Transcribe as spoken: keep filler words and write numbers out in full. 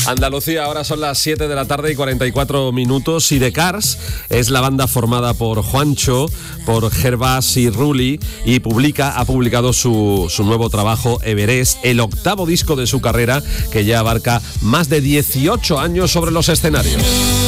Andalucía, ahora son las siete de la tarde y cuarenta y cuatro minutos. Y The Cars es la banda formada por Juancho, por Gervás y Rulli, y publica, ha publicado su, su nuevo trabajo Everest, el octavo disco de su carrera, que ya abarca más de dieciocho años sobre los escenarios.